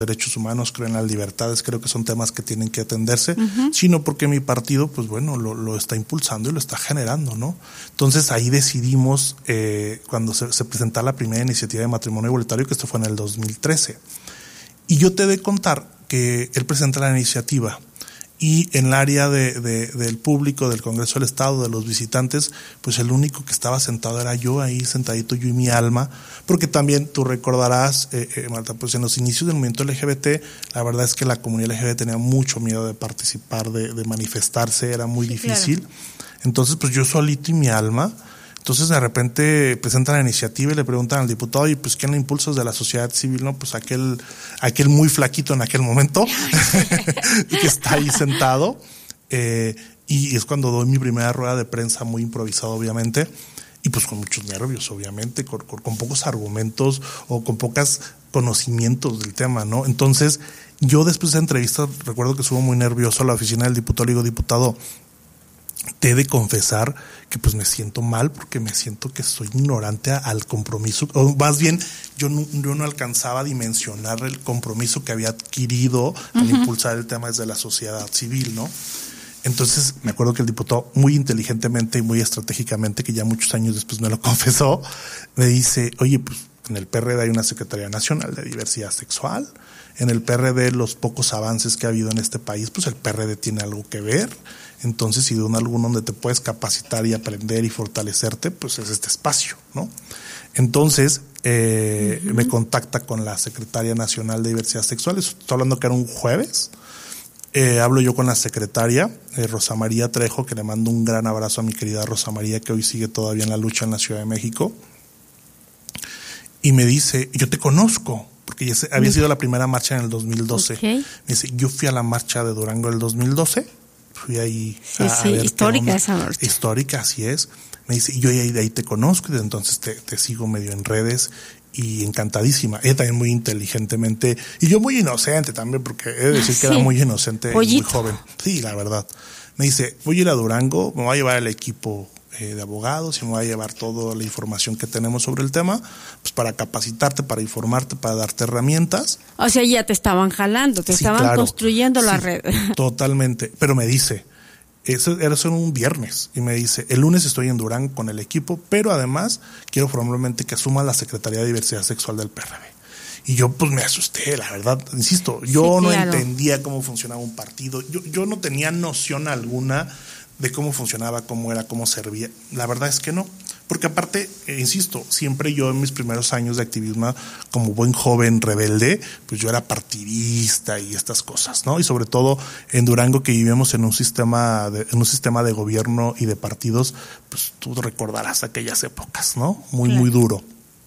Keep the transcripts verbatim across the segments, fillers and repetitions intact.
derechos humanos, creo en las libertades, creo que son temas que tienen que atenderse, uh-huh. sino porque mi partido, pues bueno, lo, lo está impulsando y lo está generando, ¿no? Entonces ahí decidimos, eh, cuando se, se presentó la primera iniciativa de matrimonio igualitario, que esto fue en el dos mil trece. Y yo te he de contar que él presenta la iniciativa y en el área de, de, del público, del Congreso del Estado, de los visitantes, pues el único que estaba sentado era yo ahí sentadito, yo y mi alma, porque también tú recordarás, eh, eh, Marta, pues en los inicios del movimiento L G B T, la verdad es que la comunidad L G B T tenía mucho miedo de participar, de, de manifestarse, era muy sí, difícil. Claro. Entonces, pues yo solito y mi alma. Entonces, de repente presentan la iniciativa y le preguntan al diputado, y pues, ¿quién la impulsa de la sociedad civil? No, pues aquel, aquel muy flaquito en aquel momento, que está ahí sentado. Eh, y es cuando doy mi primera rueda de prensa, muy improvisada, obviamente, y pues con muchos nervios, obviamente, con, con, con pocos argumentos o con pocos conocimientos del tema, ¿no? Entonces, yo después de esa entrevista, recuerdo que estuvo muy nervioso a la oficina del diputado, le digo, diputado, te he de confesar que pues me siento mal porque me siento que soy ignorante al compromiso, o más bien yo no, yo no alcanzaba a dimensionar el compromiso que había adquirido al uh-huh. impulsar el tema desde la sociedad civil, ¿no? Entonces me acuerdo que el diputado muy inteligentemente y muy estratégicamente, que ya muchos años después me lo confesó, me dice, oye, pues en el P R D hay una Secretaría Nacional de Diversidad Sexual, en el P R D los pocos avances que ha habido en este país, pues el P R D tiene algo que ver. Entonces, si de un alguno donde te puedes capacitar y aprender y fortalecerte, pues es este espacio, ¿no? Entonces, eh, uh-huh. me contacta con la Secretaria Nacional de Diversidad Sexual, estoy hablando que era un jueves, eh, hablo yo con la secretaria, eh, Rosa María Trejo, que le mando un gran abrazo a mi querida Rosa María, que hoy sigue todavía en la lucha en la Ciudad de México, y me dice, yo te conozco, porque ya se, había sido la primera marcha en el dos mil doce. Okay. Me dice, yo fui a la marcha de Durango del dos mil doce, fui ahí sí, a, sí, a ver histórica esa marcha. Histórica, así es. Me dice, yo ahí de ahí te conozco y desde entonces te, te sigo medio en redes y encantadísima. Ella también muy inteligentemente y yo muy inocente también, porque he de decir sí. que era muy inocente Pollito. y muy joven. Sí, la verdad. Me dice, voy a ir a Durango, me voy a llevar el equipo eh, de abogados y me voy a llevar toda la información que tenemos sobre el tema, pues para capacitarte, para informarte, para darte herramientas. O sea, ya te estaban jalando, te sí, estaban claro. construyendo sí, la red. Totalmente. Pero me dice, eso era solo un viernes, y me dice, el lunes estoy en Durango con el equipo, pero además quiero formalmente que asuma la Secretaría de Diversidad Sexual del P R D. Y yo pues me asusté, la verdad, insisto, yo sí, no claro. entendía cómo funcionaba un partido, yo, yo no tenía noción alguna de cómo funcionaba, cómo era, cómo servía. La verdad es que no, porque aparte, eh, insisto, siempre yo en mis primeros años de activismo, como buen joven rebelde, pues yo era partidista y estas cosas, ¿no? Y sobre todo en Durango, que vivíamos en un sistema de, en un sistema de gobierno y de partidos, pues tú recordarás aquellas épocas, ¿no? Muy, claro. muy duro.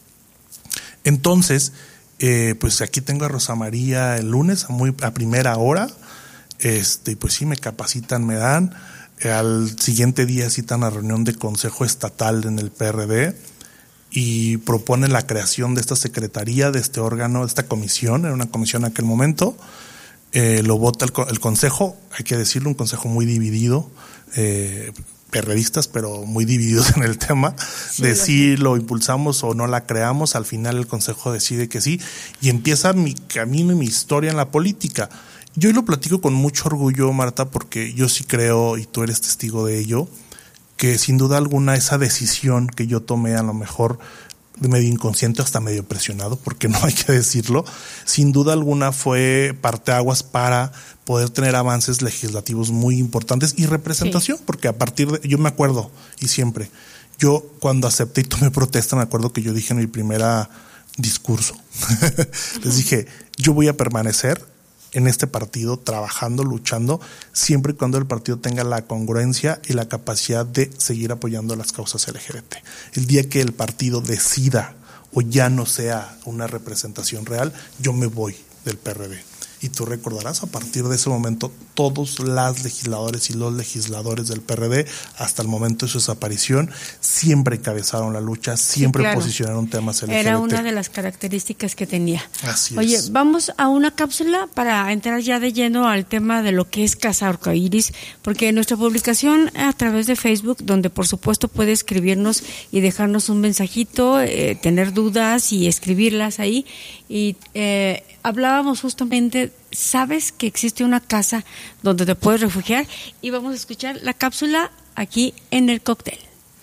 Entonces, eh, pues aquí tengo a Rosa María el lunes a, muy, a primera hora, este, y pues sí, me capacitan, me dan. Al siguiente día citan a reunión de Consejo Estatal en el P R D y proponen la creación de esta secretaría, de este órgano, de esta comisión, era una comisión en aquel momento, eh, lo vota el, el Consejo, hay que decirlo, un Consejo muy dividido, eh, perredistas, pero muy divididos en el tema, sí, de si lo impulsamos o no la creamos. Al final el Consejo decide que sí, y empieza mi camino y mi historia en la política. Yo lo platico con mucho orgullo, Marta, porque yo sí creo, y tú eres testigo de ello, que sin duda alguna esa decisión que yo tomé, a lo mejor de medio inconsciente, hasta medio presionado, porque no hay que decirlo, sin duda alguna fue parteaguas para poder tener avances legislativos muy importantes y representación, sí. porque a partir de, yo me acuerdo, y siempre, yo cuando acepté y tomé protesta, me acuerdo que yo dije en mi primera discurso, les dije, yo voy a permanecer en este partido, trabajando, luchando, siempre y cuando el partido tenga la congruencia y la capacidad de seguir apoyando las causas L G B T. El día que el partido decida o ya no sea una representación real, yo me voy del P R D. Y tú recordarás, a partir de ese momento, todos las legisladores y los legisladores del P R D, hasta el momento de su desaparición, siempre encabezaron la lucha, siempre sí, claro. posicionaron temas L G B T. Era una de las características que tenía. Así Oye, es. vamos a una cápsula para entrar ya de lleno al tema de lo que es Casa Arcoíris, porque en nuestra publicación a través de Facebook, donde por supuesto puede escribirnos y dejarnos un mensajito, eh, tener dudas y escribirlas ahí, y eh, hablábamos justamente, ¿sabes que existe una casa donde te puedes refugiar? Y vamos a escuchar la cápsula aquí en el cóctel.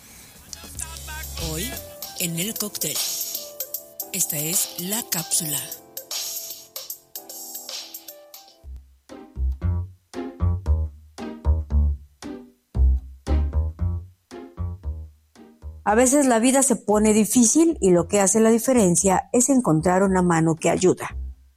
Hoy en el cóctel. Esta es la cápsula. A veces la vida se pone difícil y lo que hace la diferencia es encontrar una mano que ayuda.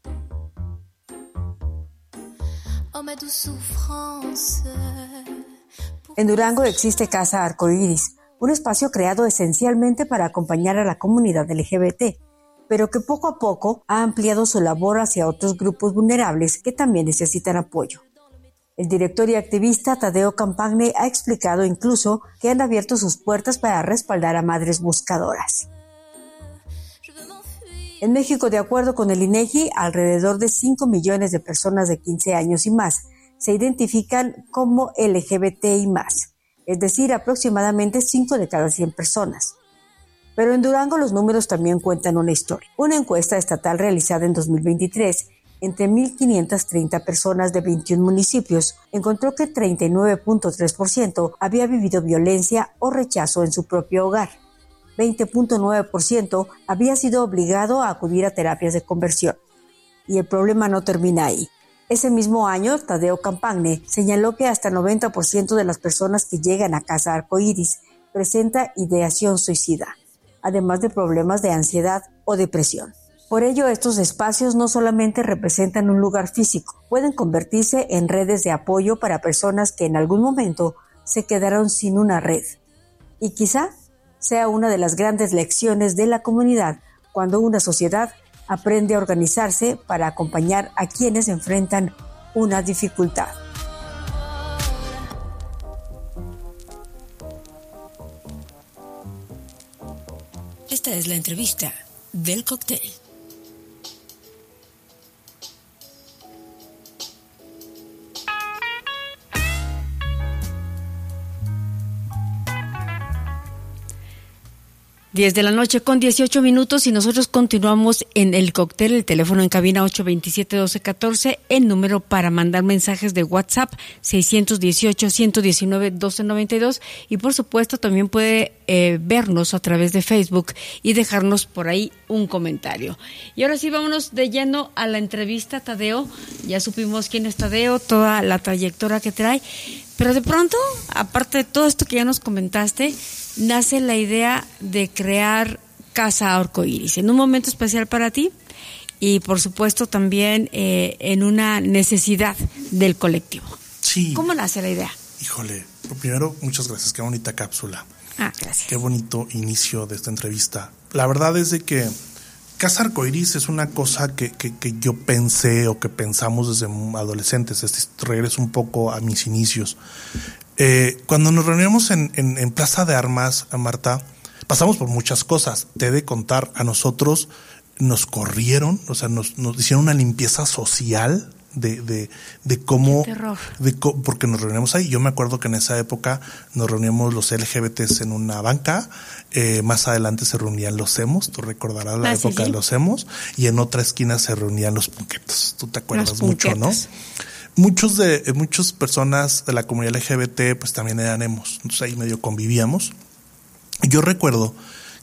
En Durango existe Casa Arcoíris, un espacio creado esencialmente para acompañar a la comunidad L G B T, pero que poco a poco ha ampliado su labor hacia otros grupos vulnerables que también necesitan apoyo. El director y activista Tadeo Campagne ha explicado incluso que han abierto sus puertas para respaldar a madres buscadoras. En México, de acuerdo con el INEGI, alrededor de cinco millones de personas de quince años y más se identifican como L G B T y más, es decir, aproximadamente cinco de cada cien personas. Pero en Durango los números también cuentan una historia. Una encuesta estatal realizada en dos mil veintitrés entre mil quinientas treinta personas de veintiún municipios encontró que treinta y nueve punto tres por ciento había vivido violencia o rechazo en su propio hogar. veinte punto nueve por ciento había sido obligado a acudir a terapias de conversión. Y el problema no termina ahí. Ese mismo año, Tadeo Campagne señaló que hasta noventa por ciento de las personas que llegan a Casa Arcoíris presenta ideación suicida, además de problemas de ansiedad o depresión. Por ello, estos espacios no solamente representan un lugar físico, pueden convertirse en redes de apoyo para personas que en algún momento se quedaron sin una red. Y quizá sea una de las grandes lecciones de la comunidad cuando una sociedad aprende a organizarse para acompañar a quienes enfrentan una dificultad. Esta es la entrevista del cóctel. diez de la noche con dieciocho minutos y nosotros continuamos en el cóctel, el teléfono en cabina ocho veintisiete doce catorce, el número para mandar mensajes de WhatsApp seiscientos dieciocho ciento diecinueve doce noventa y dos y por supuesto también puede eh, vernos a través de Facebook y dejarnos por ahí un comentario. Y ahora sí, vámonos de lleno a la entrevista, Tadeo. Ya supimos quién es Tadeo, toda la trayectoria que trae, pero de pronto, aparte de todo esto que ya nos comentaste, nace la idea de crear Casa Arcoíris en un momento especial para ti y por supuesto también eh, en una necesidad del colectivo. Sí. ¿Cómo nace la idea? Híjole, primero muchas gracias, qué bonita cápsula. Ah, gracias. Qué bonito inicio de esta entrevista. La verdad es de que Casa Arcoíris es una cosa que, que, que yo pensé o que pensamos desde adolescentes. Este, regreso un poco a mis inicios. Eh, cuando nos reuníamos en, en, en Plaza de Armas, Marta, pasamos por muchas cosas. Te he de contar, a nosotros nos corrieron, o sea, nos, nos hicieron una limpieza social de, de, de cómo, de co- porque nos reuníamos ahí. Yo me acuerdo que en esa época nos reuníamos los L G B Ts en una banca, eh, más adelante se reunían los emos, tú recordarás la ah, época sí, sí. de los emos, y en otra esquina se reunían los punquetos, tú te acuerdas Los mucho, punquetos. ¿no? Muchos de, muchas personas de la comunidad L G B T pues también eran emos, entonces ahí medio convivíamos. Yo recuerdo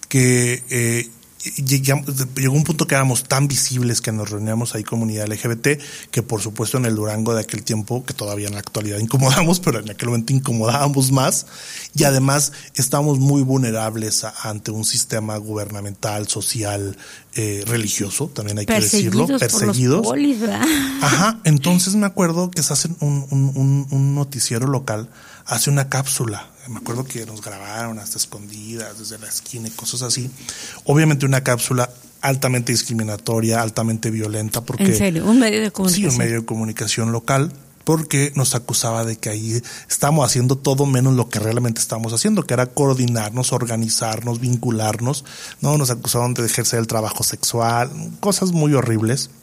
que eh, llegamos, llegó un punto que éramos tan visibles que nos reuníamos ahí comunidad L G B T, que por supuesto en el Durango de aquel tiempo, que todavía en la actualidad incomodamos, pero en aquel momento incomodábamos más, y además estábamos muy vulnerables a, ante un sistema gubernamental, social, eh, religioso, también hay que decirlo, perseguidos. Por los polis, ¿verdad? Ajá, entonces me acuerdo que se hace un, un, un, un noticiero local, hace una cápsula. Me acuerdo que nos grabaron hasta escondidas desde la esquina y cosas así. Obviamente una cápsula altamente discriminatoria, altamente violenta. Porque, ¿en serio? ¿Un medio de comunicación? Sí, un medio de comunicación local, porque nos acusaba de que ahí estábamos haciendo todo menos lo que realmente estábamos haciendo, que era coordinarnos, organizarnos, vincularnos. No, nos acusaban de ejercer el trabajo sexual, cosas muy horribles.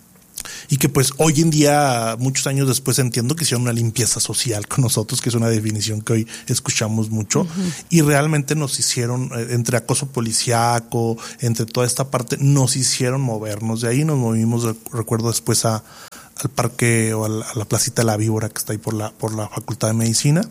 Y que pues hoy en día, muchos años después, entiendo que hicieron una limpieza social con nosotros, que es una definición que hoy escuchamos mucho, uh-huh. y realmente nos hicieron, entre acoso policíaco, entre toda esta parte, nos hicieron movernos. De ahí nos movimos, recuerdo después a, al parque o a la, a la placita de la Víbora, que está ahí por la, por la Facultad de Medicina.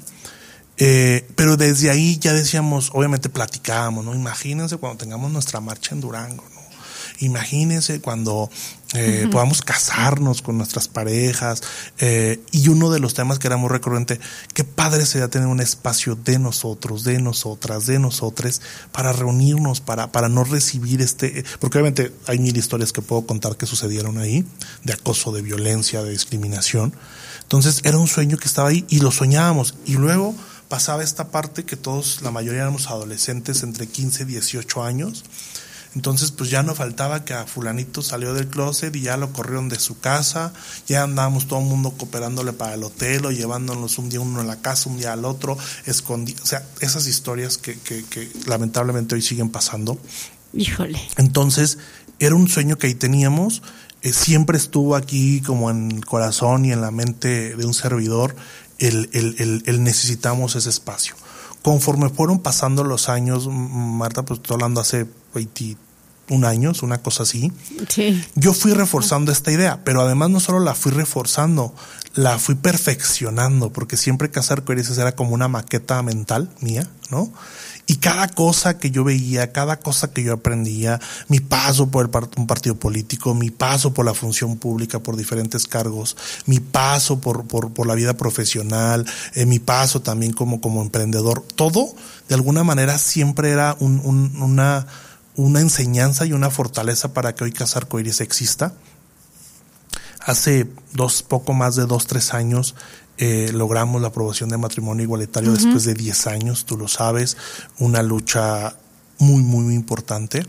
Eh, pero desde ahí ya decíamos, obviamente platicábamos, ¿no? Imagínense cuando tengamos nuestra marcha en Durango, ¿no? Imagínense cuando eh, uh-huh. podamos casarnos con nuestras parejas. Eh, y uno de los temas que era muy recurrente, qué padre sería tener un espacio de nosotros, de nosotras, de nosotres, para reunirnos, para, para no recibir este, porque obviamente hay mil historias que puedo contar que sucedieron ahí, de acoso, de violencia, de discriminación. Entonces era un sueño que estaba ahí y lo soñábamos. Y luego pasaba esta parte que todos, la mayoría éramos adolescentes entre quince y dieciocho años. Entonces pues ya no faltaba que a fulanito salió del closet y ya lo corrieron de su casa, ya andábamos todo el mundo cooperándole para el hotel o llevándonos un día uno a la casa, un día al otro, escondidos. O sea, esas historias que, que, que lamentablemente hoy siguen pasando. Híjole. Entonces era un sueño que ahí teníamos, eh, siempre estuvo aquí como en el corazón y en la mente de un servidor, el, el, el, el necesitamos ese espacio. Conforme fueron pasando los años, Marta, pues estoy hablando hace veintiún años, una cosa así. Sí. Yo fui reforzando esta idea, pero además no solo la fui reforzando, la fui perfeccionando, porque siempre Cazar Coherencias era como una maqueta mental mía, ¿no? Y cada cosa que yo veía, cada cosa que yo aprendía, mi paso por el part- un partido político, mi paso por la función pública, por diferentes cargos, mi paso por, por, por la vida profesional, eh, mi paso también como, como emprendedor, todo de alguna manera siempre era un, un, una, una enseñanza y una fortaleza para que hoy Cazar Coherencias exista. Hace dos, poco más de dos, tres años, Eh, logramos la aprobación de matrimonio igualitario uh-huh. después de diez años, tú lo sabes, una lucha muy, muy, muy importante.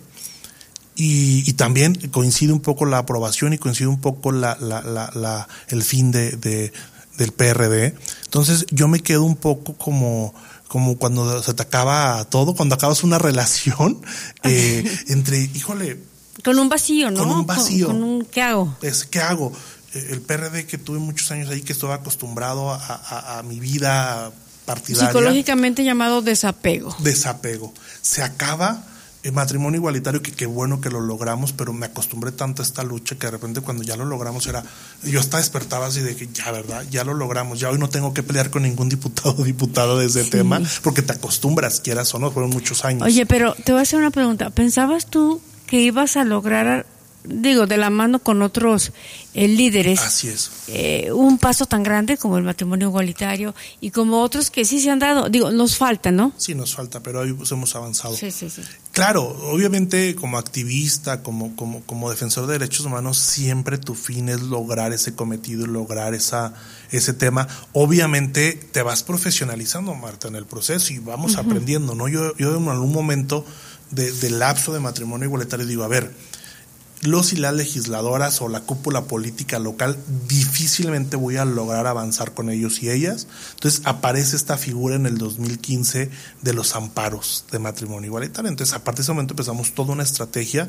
Y, y también coincide un poco la aprobación y coincide un poco la, la, la, la, el fin de, de, del P R D. Entonces yo me quedo un poco como, como cuando se te acaba todo, cuando acabas una relación eh, entre, híjole. Con un vacío, ¿no? Con un vacío. Con, con un, ¿qué hago? Es, ¿qué hago? El P R D que tuve muchos años ahí, que estuve acostumbrado a, a, a mi vida partidaria. Psicológicamente llamado desapego. Desapego. Se acaba el matrimonio igualitario, que qué bueno que lo logramos, pero me acostumbré tanto a esta lucha que de repente cuando ya lo logramos era, yo hasta despertaba así de que ya, ¿verdad? Ya lo logramos, ya hoy no tengo que pelear con ningún diputado o diputada de ese sí. tema, porque te acostumbras, quieras o no, fueron muchos años. Oye, pero te voy a hacer una pregunta. ¿Pensabas tú que ibas a lograr, digo, de la mano con otros eh, líderes, así es, eh, un paso tan grande como el matrimonio igualitario y como otros que sí se han dado? Digo, nos falta, ¿no? Sí, nos falta, pero hoy pues hemos avanzado. Sí, sí, sí. Claro, obviamente como activista, como, como, como defensor de derechos humanos, siempre tu fin es lograr ese cometido y lograr esa, ese tema. Obviamente te vas profesionalizando, Marta, en el proceso y vamos uh-huh. aprendiendo, ¿no? Yo, yo en algún momento de, del lapso de matrimonio igualitario digo, a ver, los y las legisladoras o la cúpula política local difícilmente voy a lograr avanzar con ellos y ellas. Entonces aparece esta figura en el dos mil quince de los amparos de matrimonio igualitario. Entonces a partir de ese momento empezamos toda una estrategia.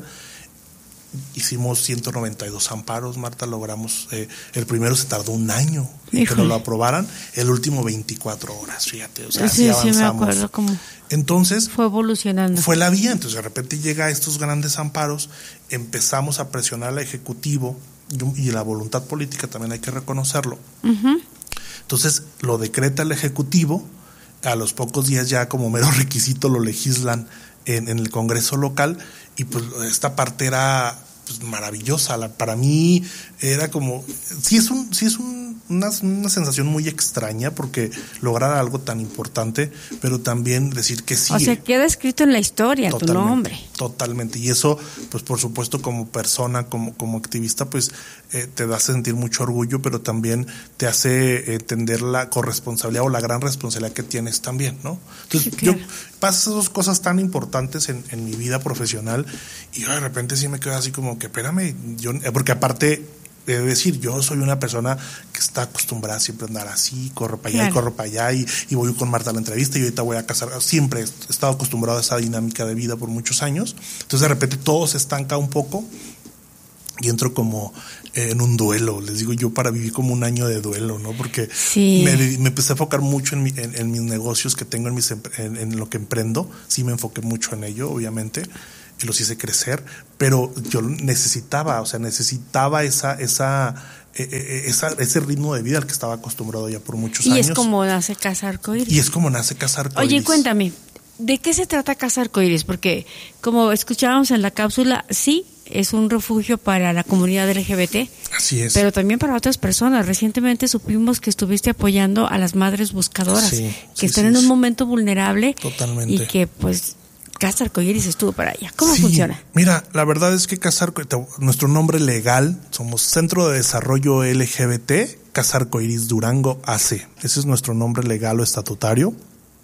Hicimos ciento noventa y dos amparos, Marta, logramos, eh, el primero se tardó un año en que nos lo aprobaran, el último veinticuatro horas, fíjate, o sea, sí, así avanzamos. Sí, me acuerdo cómo entonces fue evolucionando. Fue la vía, entonces de repente llega a estos grandes amparos, empezamos a presionar al Ejecutivo y, y la voluntad política también hay que reconocerlo. Uh-huh. Entonces lo decreta el Ejecutivo, a los pocos días ya como mero requisito lo legislan en, en el Congreso local y pues esta parte era pues maravillosa. La, para mí era como, sí es un, sí es un una, una sensación muy extraña porque lograr algo tan importante, pero también decir que sí. O sea, queda escrito en la historia totalmente, tu nombre. Totalmente. Y eso, pues por supuesto, como persona, como, como activista, pues eh, te da sentir mucho orgullo, pero también te hace entender la corresponsabilidad o la gran responsabilidad que tienes también, ¿no? Entonces, sí, claro. yo paso esas dos cosas tan importantes en, en mi vida profesional y yo de repente sí me quedo así como que, espérame, yo, porque aparte, he de decir, yo soy una persona que está acostumbrada siempre a andar así, corro para allá claro. y corro para allá y, y voy con Marta a la entrevista y ahorita voy a casar. Siempre he estado acostumbrado a esa dinámica de vida por muchos años. Entonces de repente todo se estanca un poco y entro como eh, en un duelo. Les digo yo, para vivir como un año de duelo, ¿no? Porque sí. me, me empecé a enfocar mucho en, mi, en, en mis negocios que tengo, en, mis, en, en lo que emprendo. Sí me enfoqué mucho en ello, obviamente. Y los hice crecer, pero yo necesitaba, o sea, necesitaba esa, esa, eh, esa, ese ritmo de vida al que estaba acostumbrado ya por muchos y años. Y es como nace Casa Arcoíris. Y es como nace Casa Arcoíris. Oye, cuéntame, ¿de qué se trata Casa Arcoíris? Porque, como escuchábamos en la cápsula, sí, es un refugio para la comunidad L G B T. Así es. Pero también para otras personas. Recientemente supimos que estuviste apoyando a las madres buscadoras, sí, que sí, están sí, en un sí. momento vulnerable. Totalmente. Y que, pues, Casa Arcoíris estuvo para allá. ¿Cómo sí, funciona? Mira, la verdad es que Casa Arcoíris, nuestro nombre legal, somos Centro de Desarrollo L G B T, Casa Arcoíris Durango A C. Ese es nuestro nombre legal o estatutario.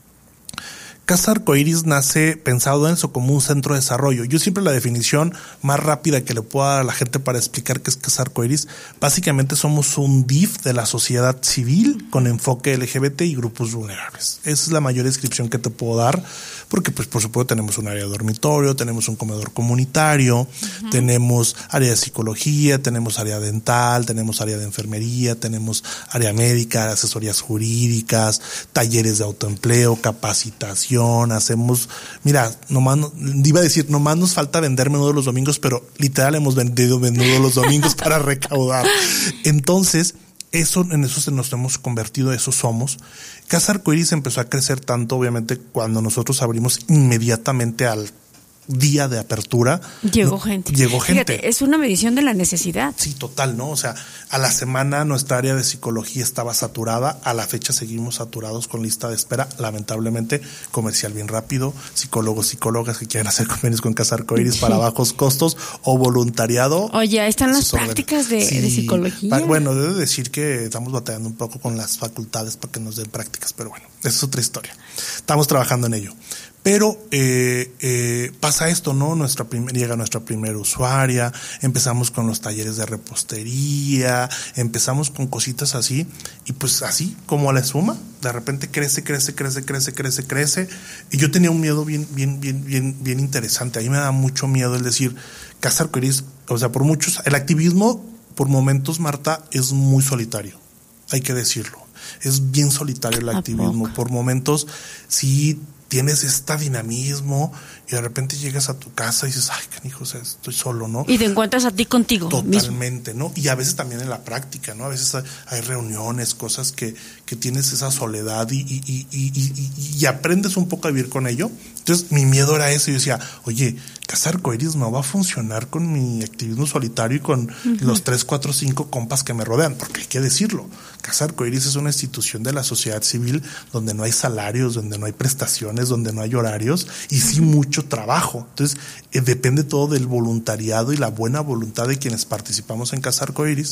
Casa Arcoíris nace pensado en eso como un centro de desarrollo. Yo siempre la definición más rápida que le puedo dar a la gente para explicar qué es Casa Arcoíris, básicamente somos un D I F de la sociedad civil con enfoque L G B T y grupos vulnerables. Esa es la mayor descripción que te puedo dar, porque pues por supuesto tenemos un área de dormitorio, tenemos un comedor comunitario, uh-huh. tenemos área de psicología, tenemos área dental, tenemos área de enfermería, tenemos área médica, asesorías jurídicas, talleres de autoempleo, capacitación. Hacemos, mira, nomás, iba a decir, nomás nos falta vender menudo los domingos, pero literal hemos vendido menudo los domingos para recaudar. Entonces, eso, en eso nos hemos convertido, eso somos. Casa Arcoíris empezó a crecer tanto, obviamente, cuando nosotros abrimos inmediatamente al día de apertura. Llegó no, gente. Llegó gente. Fíjate, es una medición de la necesidad. Sí, total, ¿no? O sea, a la semana nuestra área de psicología estaba saturada, a la fecha seguimos saturados con lista de espera, lamentablemente, comercial bien rápido, psicólogos, psicólogas que quieren hacer convenios con Casa Arcoíris sí. para bajos costos o voluntariado. Oye, están las prácticas de, sí, de psicología. Pa, bueno, debo decir que estamos batallando un poco con las facultades para que nos den prácticas, pero bueno, esa es otra historia. Estamos trabajando en ello. Pero eh, eh, pasa esto, ¿no? Nuestra primer, llega nuestra primera usuaria, empezamos con los talleres de repostería, empezamos con cositas así, y pues así, como a la espuma, de repente crece, crece, crece, crece, crece, crece, y yo tenía un miedo bien, bien, bien, bien, bien interesante. Ahí me da mucho miedo el decir, Casa Arcoíris, o sea, por muchos, el activismo, por momentos, Marta, es muy solitario, hay que decirlo. Es bien solitario el activismo, por momentos, sí, tienes este dinamismo y de repente llegas a tu casa y dices, ay, canijo, o sea, estoy solo, ¿no? Y te encuentras a ti contigo. Totalmente, mismo. ¿no? Y a veces también en la práctica, ¿no? A veces hay, hay reuniones, cosas que, que tienes esa soledad y, y, y, y, y, y aprendes un poco a vivir con ello. Entonces, mi miedo era eso. Yo decía, oye, Casa Arcoíris no va a funcionar con mi activismo solitario y con uh-huh. los tres, cuatro, cinco compas que me rodean, porque hay que decirlo. Casa Arcoíris es una institución de la sociedad civil donde no hay salarios, donde no hay prestaciones, donde no hay horarios y sí mucho trabajo. Entonces, eh, depende todo del voluntariado y la buena voluntad de quienes participamos en Casa Arcoíris.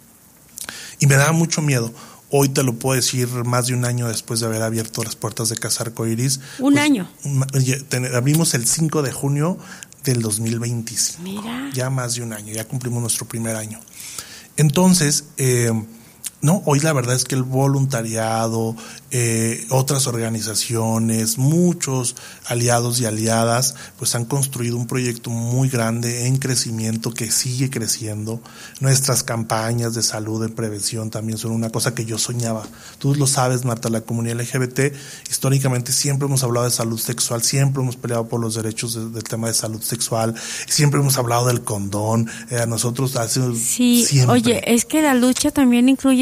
Y me daba mucho miedo. Hoy te lo puedo decir, más de un año después de haber abierto las puertas de Casa Arcoíris. Un pues, año. Abrimos el cinco de junio del dos mil veinticinco. Mira. Ya más de un año, ya cumplimos nuestro primer año. Entonces, eh, no, hoy la verdad es que el voluntariado, eh, otras organizaciones, muchos aliados y aliadas, pues han construido un proyecto muy grande en crecimiento que sigue creciendo. Nuestras campañas de salud, de prevención también son una cosa que yo soñaba. Tú lo sabes, Marta, la comunidad L G B T, históricamente siempre hemos hablado de salud sexual, siempre hemos peleado por los derechos de, del tema de salud sexual, siempre hemos hablado del condón, eh, a nosotros hace sí, siempre. Oye, es que la lucha también incluye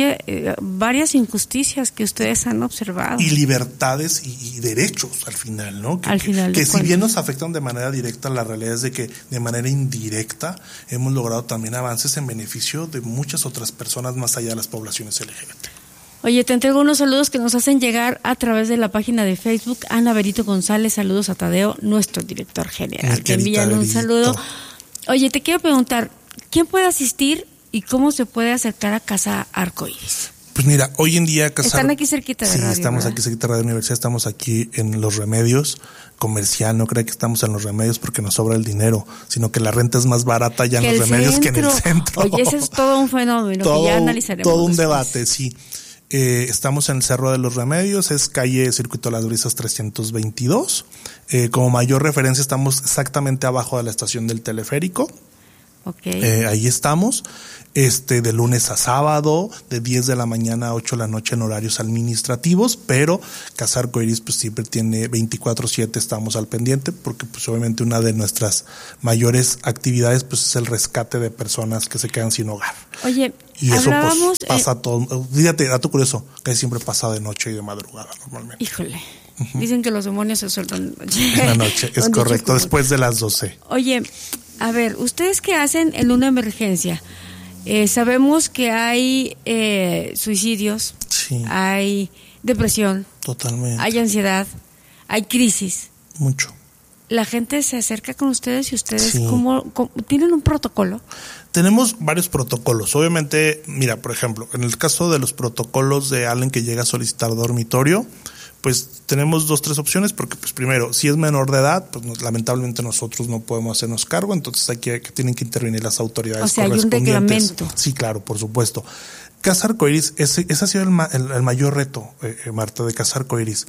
oye, eh, varias injusticias que ustedes han observado. Y libertades y, y derechos al final, ¿no? Que, al final que, que si bien nos afectan de manera directa, la realidad es de que de manera indirecta hemos logrado también avances en beneficio de muchas otras personas más allá de las poblaciones L G B T. Oye, te entrego unos saludos que nos hacen llegar a través de la página de Facebook. Ana Berito González, saludos a Tadeo, nuestro director general. Te envían un saludo. Oye, te quiero preguntar, ¿quién puede asistir y cómo se puede acercar a Casa Arcoíris? Pues mira, hoy en día Casa Están aquí cerquita de sí, radio, estamos ¿verdad? aquí cerquita de Radio Universidad, estamos aquí en Los Remedios, comercial, no creo que estamos en Los Remedios porque nos sobra el dinero, sino que la renta es más barata ya en Los Remedios que en el centro. Oye, ese es todo un fenómeno todo, que ya analizaremos. Todo un después. debate, sí. Eh, estamos en el Cerro de los Remedios, es calle Circuito de las Brisas trescientos veintidós. Eh, como mayor referencia estamos exactamente abajo de la estación del teleférico. Okay. Eh, ahí estamos, este, de lunes a sábado, de diez de la mañana a ocho de la noche en horarios administrativos, pero Casa Arcoíris pues siempre tiene veinticuatro siete, estamos al pendiente, porque pues obviamente una de nuestras mayores actividades pues es el rescate de personas que se quedan sin hogar. Oye, y eso hablábamos, pues pasa eh, todo, fíjate, dato curioso, que siempre pasa de noche y de madrugada normalmente. Híjole. Uh-huh. Dicen que los demonios se sueltan de noche. En la noche, es correcto, después de las doce. Oye, a ver, ¿ustedes qué hacen en una emergencia? Eh, sabemos que hay eh, suicidios, sí. hay depresión, totalmente, hay ansiedad, hay crisis. Mucho. La gente se acerca con ustedes y ustedes, sí. ¿cómo, cómo tienen un protocolo? Tenemos varios protocolos. Obviamente, mira, por ejemplo, en el caso de los protocolos de alguien que llega a solicitar dormitorio, pues tenemos dos, tres opciones, porque pues primero, si es menor de edad, pues nos, lamentablemente nosotros no podemos hacernos cargo, entonces aquí hay que, tienen que intervenir las autoridades o sea, correspondientes. Hay un reglamento. Sí, claro, por supuesto. Casa Arcoíris, ese, ese ha sido el, el, el mayor reto, eh, Marta, de Casa Arcoíris.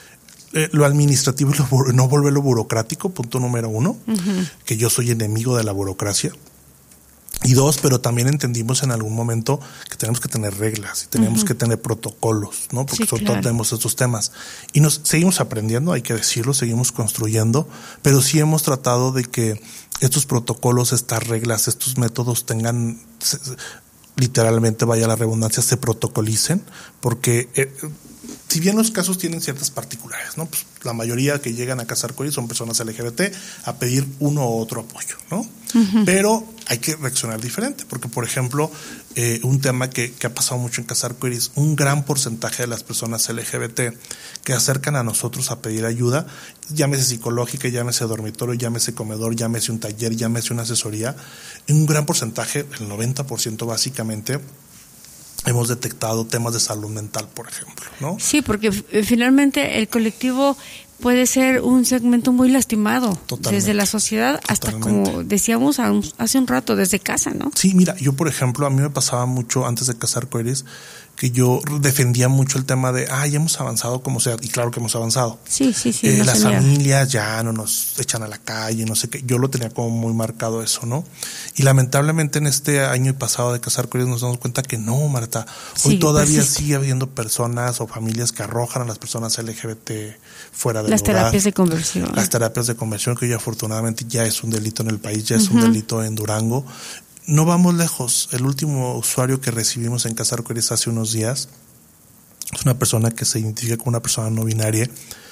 Eh, lo administrativo y lo, no volverlo burocrático, punto número uno, uh-huh. que yo soy enemigo de la burocracia. Y dos, pero también entendimos en algún momento que tenemos que tener reglas y tenemos uh-huh. que tener protocolos, ¿no? Porque sí, sobre claro. todo tenemos estos temas. Y nos seguimos aprendiendo, hay que decirlo, seguimos construyendo, pero sí hemos tratado de que estos protocolos, estas reglas, estos métodos tengan, se, literalmente, vaya la redundancia, se protocolicen, porque eh, si bien los casos tienen ciertas particulares, ¿no? Pues la mayoría que llegan a Casa Arcoíris son personas L G B T a pedir uno u otro apoyo, ¿no? Uh-huh. Pero hay que reaccionar diferente, porque por ejemplo, eh, un tema que, que ha pasado mucho en Casa Arcoíris, un gran porcentaje de las personas L G B T que acercan a nosotros a pedir ayuda, llámese psicológica, llámese dormitorio, llámese comedor, llámese un taller, llámese una asesoría, un gran porcentaje, el noventa por ciento básicamente, hemos detectado temas de salud mental, por ejemplo, ¿no? Sí, porque f- finalmente el colectivo puede ser un segmento muy lastimado. Totalmente. Desde la sociedad hasta, Totalmente. Como decíamos hace un rato, desde casa, ¿no? Sí, mira, yo por ejemplo, a mí me pasaba mucho antes de Casa Arcoíris que yo defendía mucho el tema de, ah, ya hemos avanzado como sea, y claro que hemos avanzado. Sí, sí, sí. Eh, no las tenía. familias ya no nos echan a la calle, no sé qué. Yo lo tenía como muy marcado eso, ¿no? Y lamentablemente en este año pasado de Casa Arcoíris nos damos cuenta que no, Marta. Hoy sí, todavía persiste. Sigue habiendo personas o familias que arrojan a las personas L G B T fuera del Las lugar. terapias de conversión. Las terapias de conversión, que ya afortunadamente ya es un delito en el país, ya es uh-huh. un delito en Durango. No vamos lejos. El último usuario que recibimos en Casa Arcoíris hace unos días es una persona que se identifica como una persona no binaria,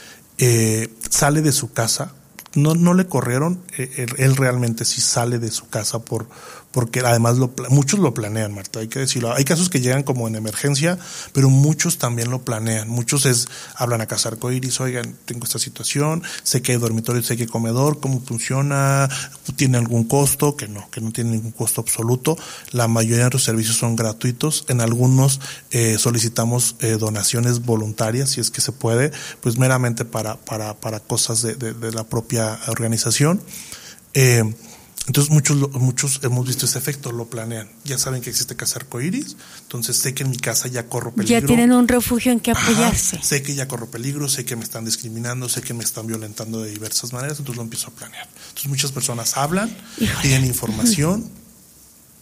eh, sale de su casa, no no le corrieron, eh, él, él realmente sí sale de su casa por porque además lo, muchos lo planean, Marta, hay que decirlo. Hay casos que llegan como en emergencia, pero muchos también lo planean. Muchos es hablan a Casa Arcoíris, oigan, tengo esta situación, sé que hay dormitorio, sé que hay comedor, cómo funciona, tiene algún costo, que no, que no tiene ningún costo absoluto. La mayoría de los servicios son gratuitos. En algunos eh, solicitamos eh, donaciones voluntarias, si es que se puede, pues meramente para para para cosas de, de, de la propia organización. Eh, Entonces muchos muchos hemos visto ese efecto, lo planean. Ya saben que existe Casa Arcoíris, entonces sé que en mi casa ya corro peligro. Ya tienen un refugio en que apoyarse. Ajá, sé que ya corro peligro, sé que me están discriminando, sé que me están violentando de diversas maneras, entonces lo empiezo a planear. Entonces muchas personas hablan, Híjole. piden información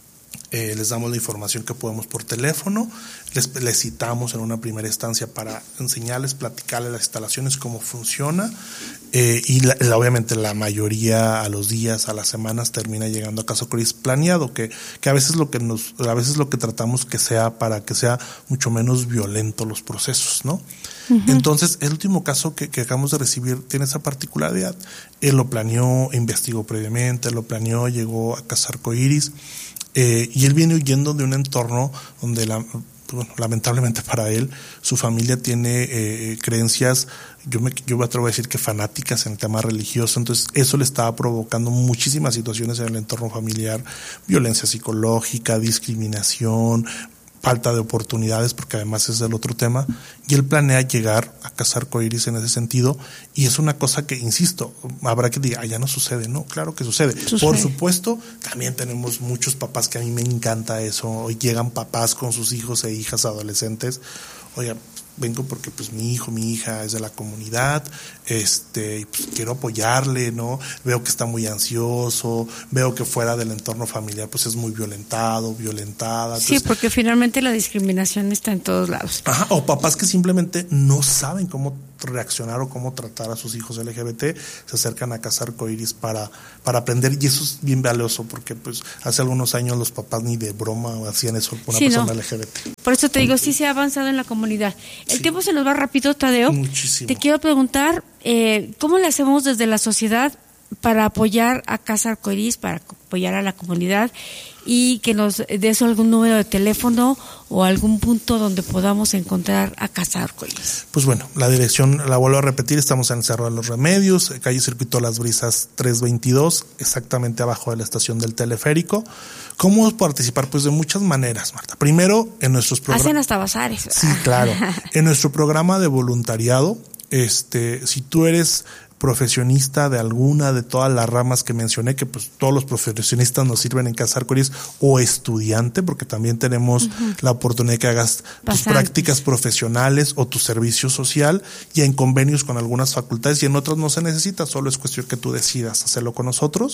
Eh, les damos la información que podemos por teléfono, les, les citamos en una primera instancia para enseñarles, platicarles las instalaciones, cómo funciona, eh, y la, la, obviamente la mayoría a los días, a las semanas termina llegando a Casa Arcoíris planeado, que, que a veces lo que nos, a veces lo que tratamos que sea para que sea mucho menos violento los procesos, ¿no? Uh-huh. Entonces, el último caso que, que acabamos de recibir tiene esa particularidad. Él lo planeó, investigó previamente, lo planeó, llegó a Casa Arcoíris. Eh, y él viene huyendo de un entorno donde, la, bueno, lamentablemente para él, su familia tiene eh, creencias, yo me, yo me atrevo a decir que fanáticas en el tema religioso. Entonces eso le estaba provocando muchísimas situaciones en el entorno familiar, violencia psicológica, discriminación, falta de oportunidades, porque además es el otro tema, y él planea llegar a Casa Arcoíris en ese sentido, y es una cosa que, insisto, habrá que decir, ah, ya no sucede. No, claro que sucede. sucede. Por supuesto, también tenemos muchos papás que a mí me encanta eso. Hoy llegan papás con sus hijos e hijas adolescentes, oiga, vengo porque pues mi hijo, mi hija es de la comunidad, este, y pues quiero apoyarle, ¿no? Veo que está muy ansioso, veo que fuera del entorno familiar pues es muy violentado, violentada. Sí, entonces, porque finalmente la discriminación está en todos lados. Ajá, o papás que simplemente no saben cómo reaccionar o cómo tratar a sus hijos L G B T, se acercan a Casa Arcoíris para, para aprender, y eso es bien valioso, porque pues hace algunos años los papás ni de broma hacían eso por una sí, persona no. L G B T. Por eso te digo, sí se ha avanzado en la comunidad. El sí. tiempo se nos va rápido, Tadeo. Muchísimo. Te quiero preguntar, eh, ¿cómo le hacemos desde la sociedad para apoyar a Casa Arcoíris, para apoyar a la comunidad, y que nos des algún número de teléfono o algún punto donde podamos encontrar a Casa Arcoíris? Pues bueno, la dirección, la vuelvo a repetir, estamos en el Cerro de los Remedios, calle Circuito Las Brisas trescientos veintidós, exactamente abajo de la estación del teleférico. ¿Cómo participar? Pues de muchas maneras, Marta. Primero, en nuestros programas. Hacen hasta bazares. Sí, claro. En nuestro programa de voluntariado, este, si tú eres profesionista de alguna de todas las ramas que mencioné, que pues todos los profesionistas nos sirven en Casa Arcoíris, o estudiante, porque también tenemos uh-huh. la oportunidad de que hagas Bastante. tus prácticas profesionales o tu servicio social, y en convenios con algunas facultades, y en otras no se necesita, solo es cuestión que tú decidas hacerlo con nosotros,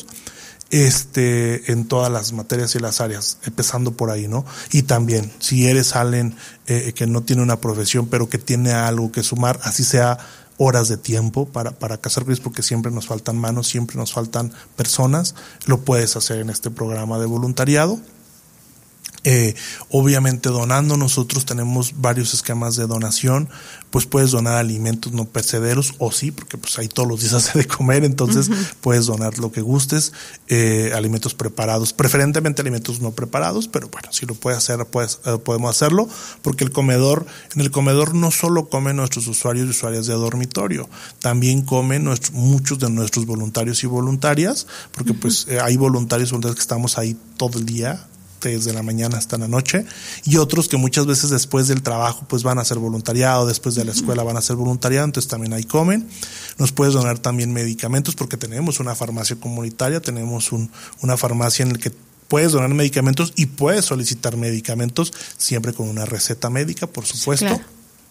este, en todas las materias y las áreas, empezando por ahí, ¿no? Y también, si eres alguien eh, que no tiene una profesión, pero que tiene algo que sumar, así sea horas de tiempo para, para Casa Arcoíris, porque siempre nos faltan manos, siempre nos faltan personas, lo puedes hacer en este programa de voluntariado. Eh, obviamente donando, nosotros tenemos varios esquemas de donación, pues puedes donar alimentos no perecederos, o sí, porque pues ahí todos los días hace de comer, entonces uh-huh. puedes donar lo que gustes, eh, alimentos preparados, preferentemente alimentos no preparados, pero bueno, si lo puedes hacer, pues, eh, podemos hacerlo, porque el comedor, en el comedor no solo comen nuestros usuarios y usuarias de dormitorio, también comen nuestro, muchos de nuestros voluntarios y voluntarias, porque uh-huh. pues eh, hay voluntarios y voluntarias que estamos ahí todo el día, desde la mañana hasta la noche, y otros que muchas veces después del trabajo pues van a hacer voluntariado, después de la escuela van a hacer voluntariado, entonces también ahí comen. Nos puedes donar también medicamentos, porque tenemos una farmacia comunitaria, tenemos un, una farmacia en la que puedes donar medicamentos y puedes solicitar medicamentos, siempre con una receta médica, por supuesto. Sí, claro.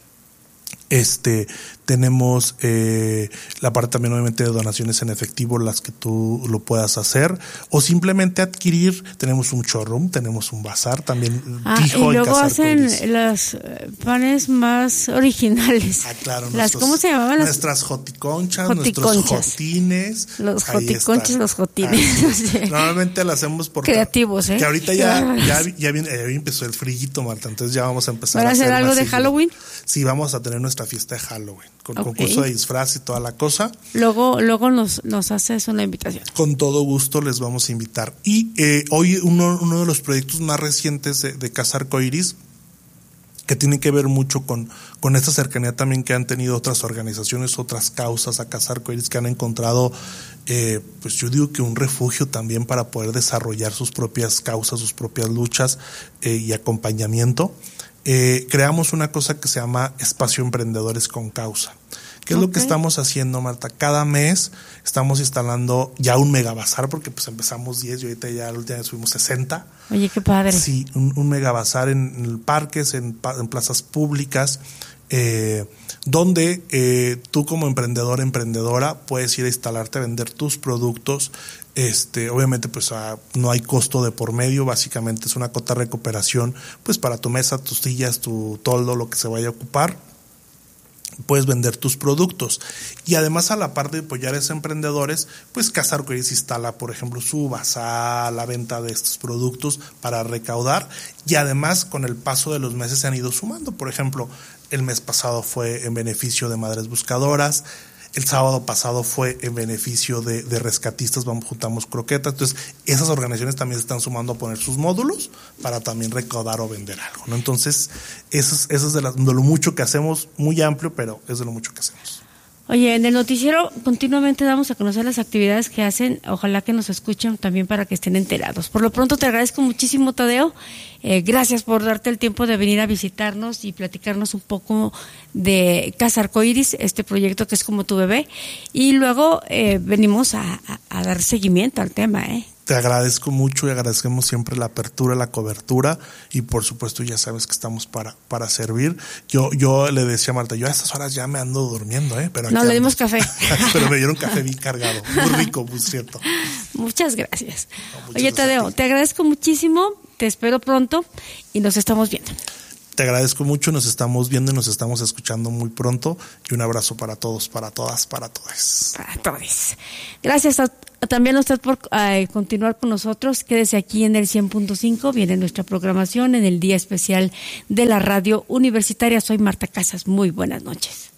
Este, tenemos eh, la parte también obviamente de donaciones en efectivo, las que tú lo puedas hacer, o simplemente adquirir. Tenemos un showroom, tenemos un bazar también. Ah, y luego hacen las panes más originales. Ah, claro. Las, nuestros, ¿cómo se llamaban? Nuestras joticonchas, nuestros jotines. Los joticonchas, los jotines. Ah, sí. Normalmente las hacemos por creativos, ¿eh? Que ahorita ya, ya, ya, viene, ya empezó el frillito, Marta, entonces ya vamos a empezar ¿Van a hacer, hacer algo de seguido. Halloween? Sí, vamos a tener nuestra fiesta de Halloween, con okay. concurso de disfraz y toda la cosa. Luego luego nos, nos haces una invitación. Con todo gusto les vamos a invitar. Y eh, hoy uno, uno de los proyectos más recientes de, de Casa Arcoíris, que tiene que ver mucho con, con esta cercanía también que han tenido otras organizaciones, otras causas a Casa Arcoíris, que han encontrado, eh, pues yo digo que un refugio también para poder desarrollar sus propias causas, sus propias luchas eh, y acompañamiento. Eh, creamos una cosa que se llama Espacio Emprendedores con Causa. ¿Qué es okay. lo que estamos haciendo, Marta? Cada mes estamos instalando ya un megabazar, porque pues empezamos diez y ahorita ya la última vez subimos sesenta. Oye, qué padre. Sí, un, un megabazar en, en parques, en, en plazas públicas, eh, donde eh, tú como emprendedor, emprendedora, puedes ir a instalarte a vender tus productos. Este, obviamente, pues ah, no hay costo de por medio, básicamente es una cuota de recuperación, pues para tu mesa, tus sillas, tu toldo, lo que se vaya a ocupar. Puedes vender tus productos. Y además, a la par de apoyar a esos emprendedores, pues Casa Arcoíris instala, por ejemplo, su bazar, la venta de estos productos para recaudar, y además con el paso de los meses se han ido sumando. Por ejemplo, el mes pasado fue en beneficio de Madres Buscadoras, el sábado pasado fue en beneficio de, de rescatistas, vamos, juntamos croquetas. Entonces, esas organizaciones también se están sumando a poner sus módulos para también recaudar o vender algo, ¿no? Entonces, eso es, eso es de, la, de lo mucho que hacemos, muy amplio, pero es de lo mucho que hacemos. Oye, en el noticiero continuamente damos a conocer las actividades que hacen. Ojalá que nos escuchen también para que estén enterados. Por lo pronto te agradezco muchísimo, Tadeo. Eh, gracias por darte el tiempo de venir a visitarnos y platicarnos un poco de Casa Arcoíris, este proyecto que es como tu bebé. Y luego eh, venimos a, a, a dar seguimiento al tema, ¿eh? Te agradezco mucho y agradecemos siempre la apertura, la cobertura, y por supuesto ya sabes que estamos para para servir. Yo yo le decía a Marta, yo a estas horas ya me ando durmiendo, ¿eh? Pero no, le dimos café. Pero me dieron café bien cargado, muy rico, muy cierto. Muchas gracias. No, Oye, Tadeo, te agradezco muchísimo, te espero pronto y nos estamos viendo. Te agradezco mucho, nos estamos viendo y nos estamos escuchando muy pronto, y un abrazo para todos, para todas, para todos. Para todos. Gracias a, también a usted por uh, continuar con nosotros. Quédese aquí en el cien punto cinco, viene nuestra programación en el Día Especial de la Radio Universitaria. Soy Marta Casas, muy buenas noches.